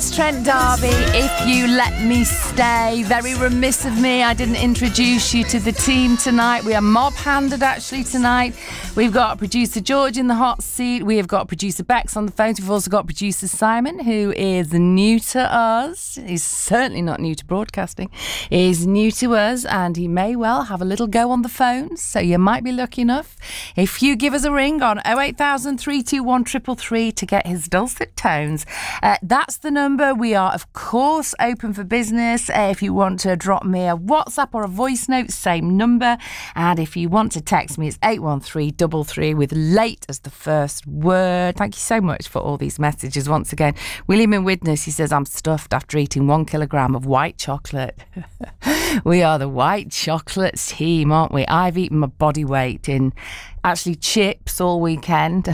It's Trent D'Arby, If You Let Me Stay. Very remiss of me, I didn't introduce you to the team tonight. We are mob-handed actually tonight. We've got producer George in the hot seat. We have got producer Bex on the phones. We've also got producer Simon, who is new to us. He's certainly not new to broadcasting. He's new to us, and he may well have a little go on the phones, so you might be lucky enough if you give us a ring on 08000 321 333 to get his dulcet tones. That's the number. We are, of course, open for business. If you want to drop me a WhatsApp or a voice note, same number. And if you want to text me, it's 81333 with late as the first word. Thank you so much for all these messages once again. William in Widnes, he says, I'm stuffed after eating 1 kilogram of white chocolate. We are the white chocolate team, aren't we? I've eaten my body weight in actually chips all weekend.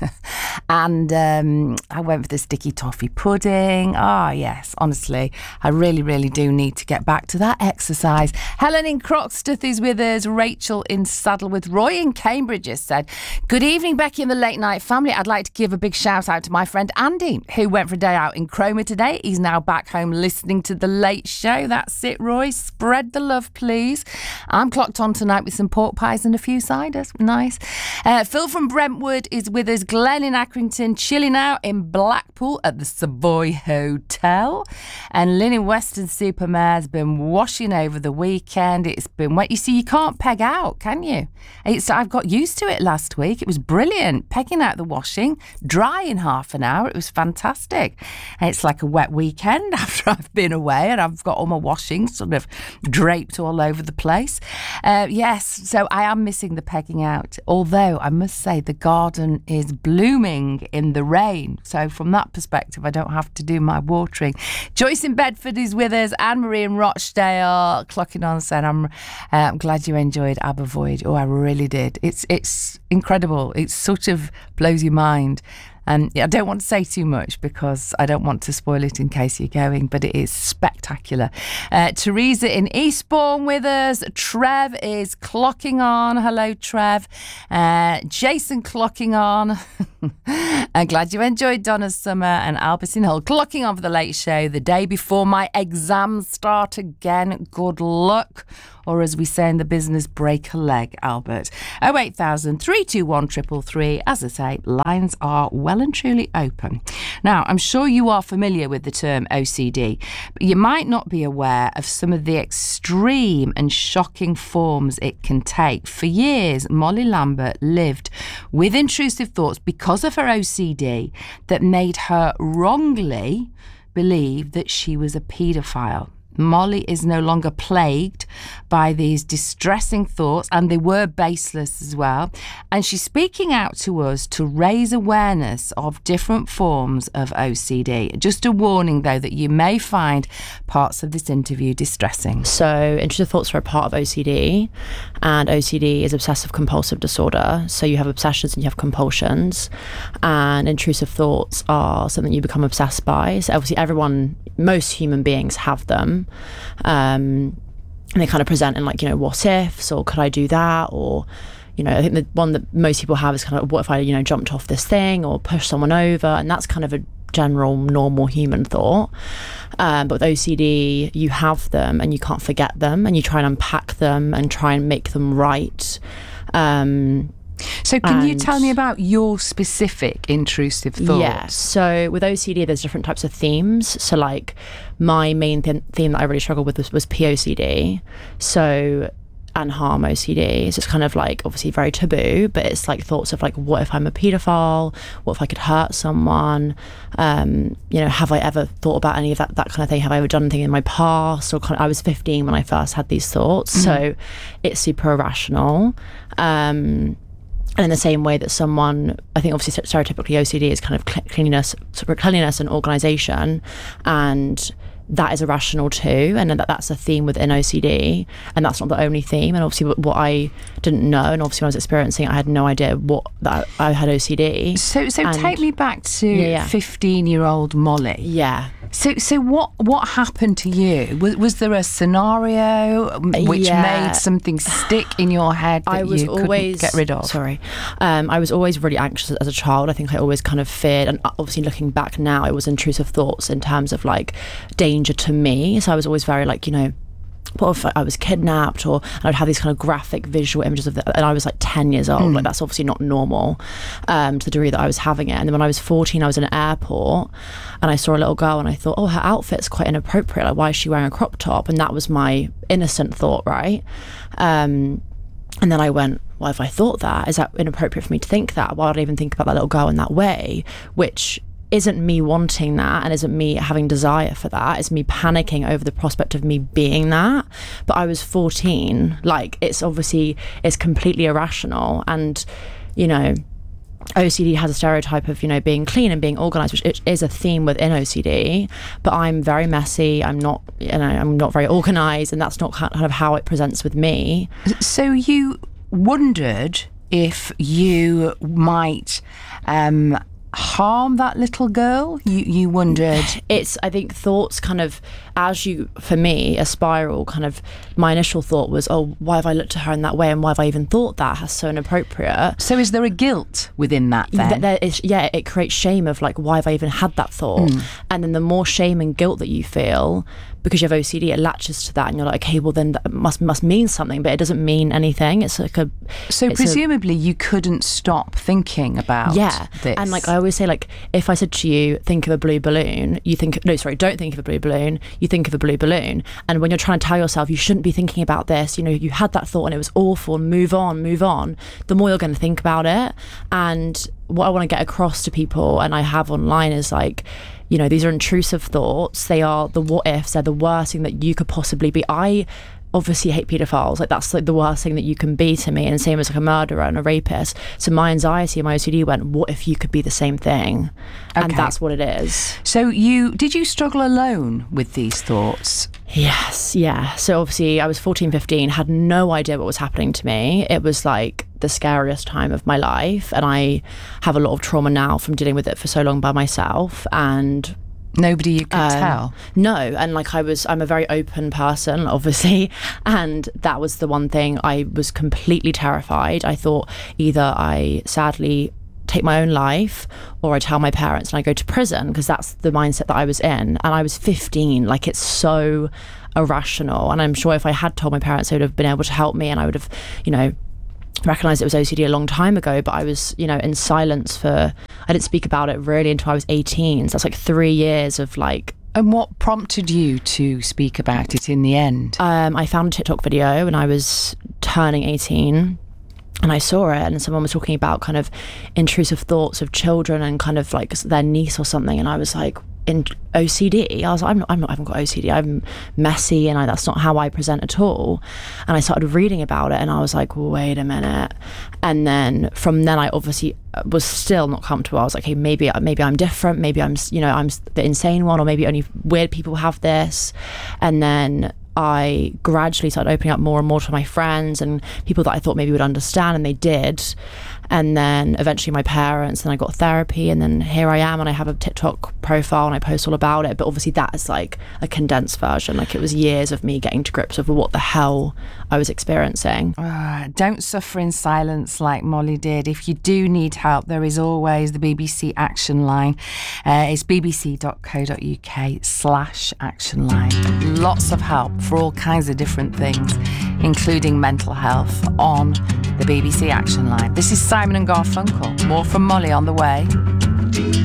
And I went for the sticky toffee pudding. Yes, honestly, I really do need to get back to that exercise. Helen in Croxteth is with us. Rachel in Saddleworth. Roy in Cambridge has said, good evening, Becky and the Late Night family. I'd like to give a big shout out to my friend Andy, who went for a day out in Cromer today. He's now back home listening to The Late Show. That's it, Roy. Spread the love, please. I'm clocked on tonight with some pork pies and a few ciders. Nice. Phil from Brentwood is with us. Glenn in Accrington, chilling out in Blackpool at the Savoy Hotel. And Lynn in Weston-super-Mare's been washing over the weekend. It's been wet. You see, you can't peg out, can you? I've got used to it last week. It was brilliant. Pegging out the washing, dry in half an hour. It was fantastic. And it's like a wet weekend after I've been away and I've got all my washing sort of draped all over the place. Yes, so I am missing the pegging out. Although I must say the garden is blooming in the rain. So from that perspective, I don't have to do my watering. Joyce in Bedford is with us. Anne-Marie in Rochdale clocking on saying, I'm glad you enjoyed Abervoid. Oh, I really did. It's incredible. It sort of blows your mind. And I don't want to say too much because I don't want to spoil it in case you're going, but it is spectacular. Teresa in Eastbourne with us. Trev is clocking on. Hello, Trev. Jason clocking on. I'm glad you enjoyed Donna's summer. And Albert in Hull clocking on for the Late Show the day before my exams start again. Good luck. Or as we say in the business, break a leg, Albert. 08000 321 333. As I say, lines are well and truly open. Now, I'm sure you are familiar with the term OCD, but you might not be aware of some of the extreme and shocking forms it can take. For years, Molly Lambert lived with intrusive thoughts because of her OCD that made her wrongly believe that she was a paedophile. Molly is no longer plagued by these distressing thoughts, and they were baseless as well. And she's speaking out to us to raise awareness of different forms of OCD. Just a warning, though, that you may find parts of this interview distressing. So intrusive thoughts are a part of OCD, and OCD is obsessive compulsive disorder. So you have obsessions and you have compulsions, and intrusive thoughts are something you become obsessed by. So obviously most human beings have them. And they kind of present in what ifs, or could I do that, or I think the one that most people have is kind of, what if I jumped off this thing or pushed someone over, and that's kind of a general normal human thought. But with OCD, you have them and you can't forget them, and you try and unpack them and try and make them right. So can you tell me about your specific intrusive thoughts? Yeah, so with OCD, there's different types of themes. So my main theme that I really struggled with was POCD. So, and harm OCD. So it's kind of obviously very taboo, but it's thoughts of what if I'm a paedophile? What if I could hurt someone? Have I ever thought about any of that kind of thing? Have I ever done anything in my past? Or I was 15 when I first had these thoughts. Mm-hmm. So it's super irrational. And in the same way that someone, I think obviously stereotypically OCD is kind of cleanliness and organisation, and that is irrational too, and that's a theme within OCD, and that's not the only theme. And obviously what I didn't know, and obviously when I was experiencing it, I had no idea that I had OCD. So take me back to 15-year-old Molly. Yeah. So what happened to you? Was there a scenario which made something stick in your head that you couldn't get rid of? Sorry. I was always really anxious as a child. I think I always kind of feared, and obviously looking back now, it was intrusive thoughts in terms of like danger to me. So I was always very like, what if I was kidnapped, or I'd have these kind of graphic visual images of and I was like 10 years old. Like that's obviously not normal to the degree that I was having it. And then when I was 14, I was in an airport and I saw a little girl and I thought, oh, her outfit's quite inappropriate, like why is she wearing a crop top? And that was my innocent thought, right? And then I went, why have I thought that? Is that inappropriate for me to think that? Why would I even think about that little girl in that way? Which isn't me wanting that and isn't me having desire for that. It's me panicking over the prospect of me being that. But I was 14. Like, it's completely irrational. And, OCD has a stereotype of, being clean and being organised, which is a theme within OCD. But I'm very messy. I'm not very organised, and that's not kind of how it presents with me. So you wondered if you might harm that little girl? You wondered? I think thoughts kind of, for me, a spiral kind of, my initial thought was, oh, why have I looked at her in that way, and why have I even thought that? That's so inappropriate. So is there a guilt within that then? It creates shame of like, why have I even had that thought? And then the more shame and guilt that you feel, because you have OCD, it latches to that, and you're like, okay, well then that must mean something, but it doesn't mean anything. It's like presumably you couldn't stop thinking about this. And like I always say, like if I said to you, think of a blue balloon, don't think of a blue balloon, you think of a blue balloon. And when you're trying to tell yourself you shouldn't be thinking about this, you had that thought and it was awful, and move on, the more you're going to think about it. And what I want to get across to people, and I have online, is like, these are intrusive thoughts. They are the what ifs. They're the worst thing that you could possibly be. I obviously hate paedophiles. Like that's like the worst thing that you can be to me. And same as like a murderer and a rapist. So my anxiety and my OCD went, what if you could be the same thing? Okay. And that's what it is. So did you struggle alone with these thoughts? Yes, yeah. So obviously I was 14, 15, had no idea what was happening to me. It was like the scariest time of my life. And I have a lot of trauma now from dealing with it for so long by myself. And nobody you could tell? No. And like I'm a very open person, obviously. And that was the one thing. I was completely terrified. I thought either I sadly take my own life or I tell my parents and I go to prison, because that's the mindset that I was in. And I was 15. Like, it's so irrational. And I'm sure if I had told my parents, they would have been able to help me, and I would have, recognised it was OCD a long time ago. But I was, in silence I didn't speak about it really until I was 18. So that's like 3 years of like. And what prompted you to speak about it in the end? I found a TikTok video when I was turning 18. And I saw it, and someone was talking about kind of intrusive thoughts of children and kind of like their niece or something. And I was like, in OCD? I was like, I haven't got OCD. I'm messy, and that's not how I present at all. And I started reading about it, and I was like, wait a minute. And then from then, I obviously was still not comfortable. I was like, hey, maybe I'm different. Maybe I'm the insane one, or maybe only weird people have this. And then I gradually started opening up more and more to my friends and people that I thought maybe would understand, and they did. And then eventually my parents, and I got therapy, and then here I am, and I have a TikTok profile and I post all about it. But obviously that is like a condensed version. Like, it was years of me getting to grips with what the hell I was experiencing. Don't suffer in silence like Molly did. If you do need help, there is always the BBC Action Line. It's bbc.co.uk/action line. Lots of help for all kinds of different things, including mental health, on the BBC Action Line. This is Simon and Garfunkel. More from Molly on the way.